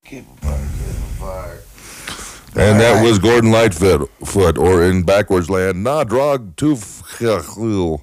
Keep apart. And that was Gordon Lightfoot, or in backwards land, Na Drog Toof. Keep going.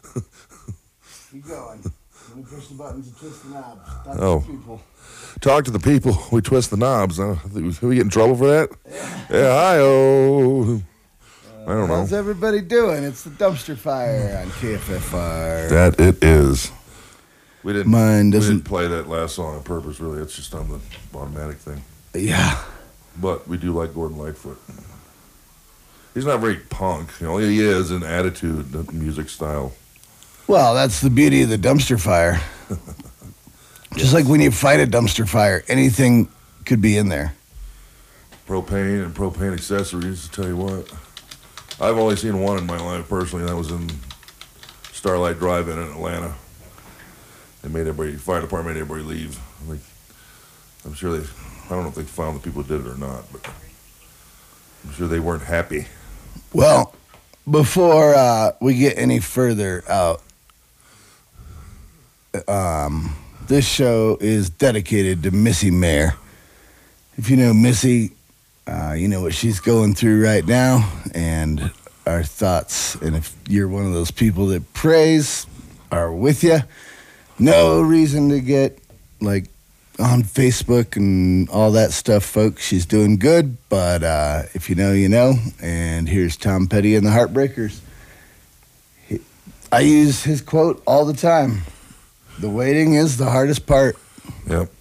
Let me push the buttons and twist the knobs. Talk to the people. Talk to the people. We twist the knobs. We get in trouble for that? Yeah, hi-oh. I don't know. How's everybody doing? It's the Dumpster Fire on KFFR. That it is. We didn't doesn't play that last song on purpose, really. It's just on the automatic thing. Yeah. But we do like Gordon Lightfoot. He's not very punk. He is in attitude, the music style. Well, that's the beauty of the Dumpster Fire. Just like when you fight a dumpster fire, anything could be in there. Propane and propane accessories, tell you what. I've only seen one in my life personally, and that was in Starlight Drive-In in Atlanta. They made fire department made everybody leave. I'm sure I don't know if they found the people who did it or not, but I'm sure they weren't happy. Well, before we get any further out, this show is dedicated to Missy Mayer. If you know Missy, you know what she's going through right now, and our thoughts. And if you're one of those people that prays, are with you. No reason to get on Facebook and all that stuff, folks. She's doing good, but if you know, you know. And here's Tom Petty and the Heartbreakers. I use his quote all the time. The waiting is the hardest part. Yep.